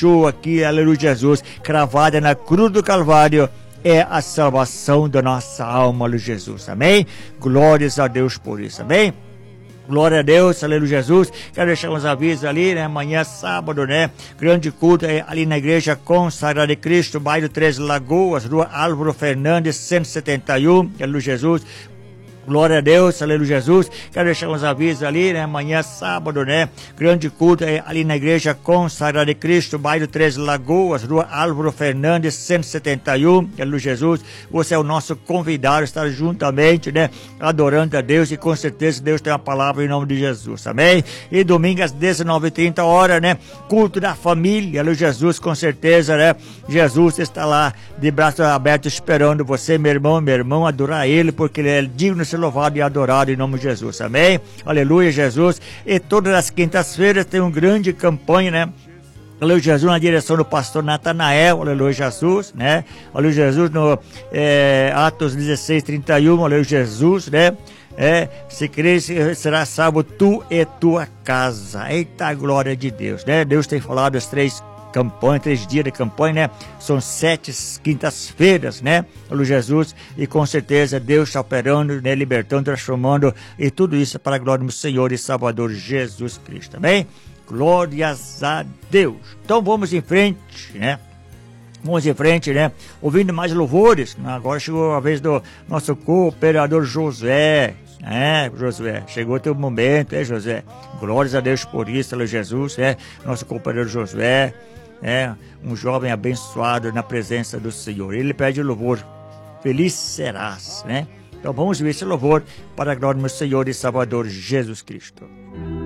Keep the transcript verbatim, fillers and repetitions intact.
deixou aqui, aleluia, Jesus, cravada na cruz do Calvário, é a salvação da nossa alma, aleluia, Jesus, amém? Glórias a Deus por isso, amém? Glória a Deus, aleluia, Jesus. Quero deixar uns avisos ali, né? Amanhã, sábado, né? Grande culto é ali na Igreja Consagrada de Cristo, bairro Três Lagoas, rua Álvaro Fernandes, cento e setenta e um, aleluia, Jesus. Glória a Deus, aleluia, Jesus. Quero deixar uns avisos ali, né? Amanhã, sábado, né? Grande culto é ali na Igreja Consagrada de Cristo, bairro Três Lagoas, rua Álvaro Fernandes, cento e setenta e um, aleluia, Jesus. Você é o nosso convidado, estar juntamente, né? Adorando a Deus, e com certeza Deus tem uma palavra em nome de Jesus, amém? E domingo às dezenove e trinta horas, né? Culto da família, aleluia, Jesus, com certeza, né? Jesus está lá de braços abertos esperando você, meu irmão, meu irmão, adorar Ele, porque Ele é digno de ser louvado e adorado em nome de Jesus, amém? Aleluia, Jesus. E todas as quintas-feiras tem uma grande campanha, né? Aleluia, Jesus, na direção do pastor Natanael, aleluia, Jesus, né? Aleluia, Jesus, no é, Atos dezesseis, trinta e um, aleluia, Jesus, né? É, se crer, será salvo tu e tua casa. Eita, glória de Deus, né? Deus tem falado as três campanha, três dias de campanha, né? São sete quintas-feiras, né? Aleluia, Jesus, e com certeza Deus está operando, né? Libertando, transformando, e tudo isso para a glória do Senhor e Salvador Jesus Cristo, amém? Glórias a Deus. Então vamos em frente, né? Vamos em frente, né? Ouvindo mais louvores. Agora chegou a vez do nosso cooperador Josué. É, Josué, chegou o teu momento, é, Josué? Glórias a Deus por isso, aleluia, Jesus, é, nosso cooperador Josué, é, um jovem abençoado na presença do Senhor. Ele pede louvor, feliz serás, né? Então vamos ver esse louvor para a glória do Senhor e Salvador Jesus Cristo.